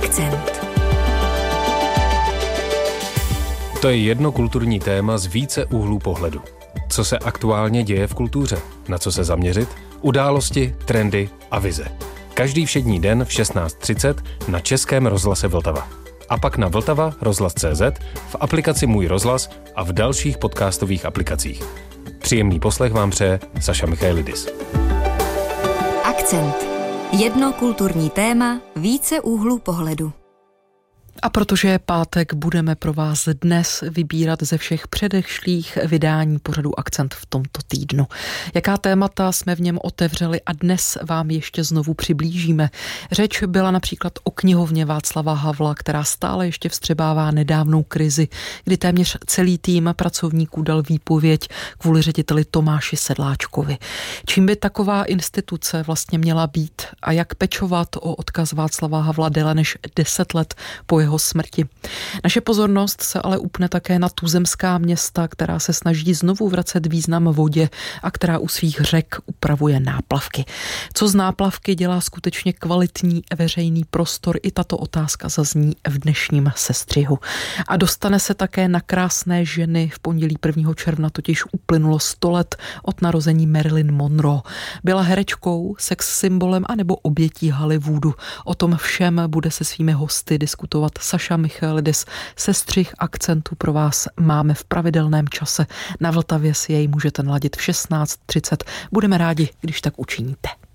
Akcent. To je jedno kulturní téma z více úhlů pohledu. Co se aktuálně děje v kultuře? Na co se zaměřit? Události, trendy a vize. Každý všední den v 16:30 na Českém rozhlase Vltava. A pak na Vltava rozhlas.cz, v aplikaci Můj rozhlas a v dalších podcastových aplikacích. Příjemný poslech vám přeje Saša Michailidis. Akcent. Jedno kulturní téma, více úhlů pohledu. A protože je pátek, budeme pro vás dnes vybírat ze všech předešlých vydání pořadu Akcent v tomto týdnu. Jaká témata jsme v něm otevřeli a dnes vám ještě znovu přiblížíme. Řeč byla například o knihovně Václava Havla, která stále ještě vstřebává nedávnou krizi, kdy téměř celý tým pracovníků dal výpověď kvůli řediteli Tomáši Sedláčkovi. Čím by taková instituce vlastně měla být a jak pečovat o odkaz Václava Havla déle než 10 let po jeho smrti. Naše pozornost se ale upne také na tuzemská města, která se snaží znovu vracet význam vodě a která u svých řek upravuje náplavky. Co z náplavky dělá skutečně kvalitní veřejný prostor? I tato otázka zazní v dnešním sestřihu. A dostane se také na krásné ženy. V pondělí 1. června totiž uplynulo 100 let od narození Marilyn Monroe. Byla herečkou, sex symbolem anebo obětí Hollywoodu. O tom všem bude se svými hosty diskutovat Saša Michailidis. Sestřih Akcentu pro vás máme v pravidelném čase. Na Vltavě si jej můžete naladit v 16:30. Budeme rádi, když tak učiníte.